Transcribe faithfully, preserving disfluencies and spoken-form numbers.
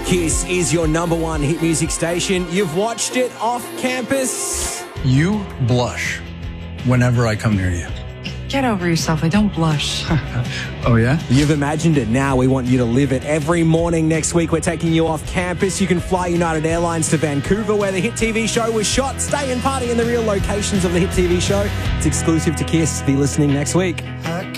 Kiss is your number one hit music station. You've watched it off campus. You blush whenever I come near you. Get over yourself. I don't blush. Oh, yeah? You've imagined it. Now we want you to live it. Every morning next week, we're taking you off campus. You can fly United Airlines to Vancouver, where the hit T V show was shot. Stay and party in the real locations of the hit T V show. It's exclusive to Kiss. Be listening next week.